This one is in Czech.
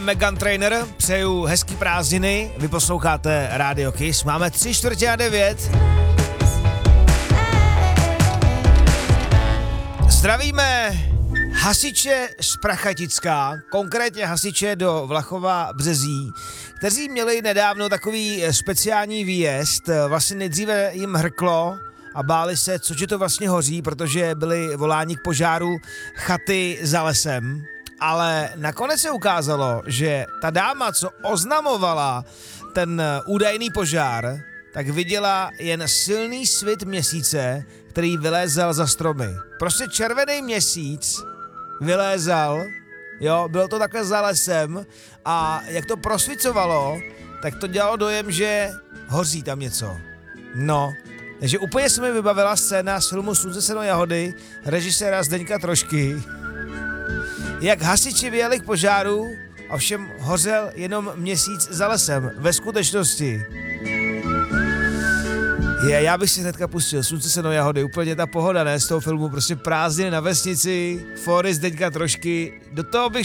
Meghan Trainor, přeju hezký prázdniny, vy posloucháte Radio Kiss, máme 8:45. Zdravíme hasiče z Prachatická, konkrétně hasiče do Vlachova Březí, kteří měli nedávno takový speciální výjezd. Vlastně nejdříve jim hrklo a báli se, cože to vlastně hoří, protože byli voláni k požáru chaty za lesem. Ale nakonec se ukázalo, že ta dáma, co oznamovala ten údajný požár, tak viděla jen silný svit měsíce, který vylézal za stromy. Prostě červený měsíc vylézal, jo, bylo to takhle za lesem a jak to prosvicovalo, tak to dělalo dojem, že hoří tam něco. No, takže úplně se mi vybavila scéna z filmu Slunce, seno, jahody, režiséra Zdeňka Trošky, jak hasiči vyjeli k požáru, ovšem hořel jenom měsíc za lesem, ve skutečnosti. Já bych si hnedka pustil Slunce, seno, jahody, úplně ta pohoda, ne, z toho filmu, prostě prázdniny na vesnici, fóry Zdeňka Trošky, do toho bych